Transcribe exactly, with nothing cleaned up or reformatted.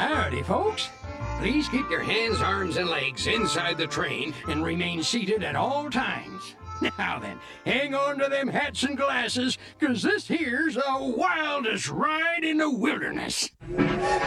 Howdy, folks. Please keep your hands, arms, and legs inside the train and remain seated at all times. Now then, hang on to them hats and glasses, 'cause this here's the wildest ride in the wilderness.